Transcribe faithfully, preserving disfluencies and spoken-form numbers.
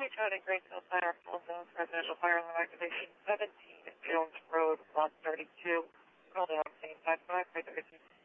County Greenfield Fire Full Zone Residential Fire Alarm Activation seventeen Jones Road, Lot thirty-two. Call the scene five five three thirty-two.